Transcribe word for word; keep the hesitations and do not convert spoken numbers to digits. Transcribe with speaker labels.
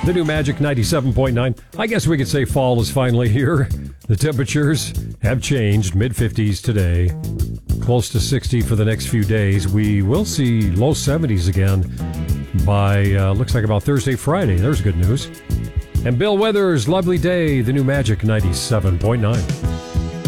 Speaker 1: The new Magic ninety-seven point nine. I guess we could say fall is finally here. The temperatures have changed. mid fifties today. Close to sixty for the next few days. We will see low seventies again by, uh, looks like about Thursday, Friday. There's good news. And Bill Weathers, lovely day. The new Magic ninety-seven point nine.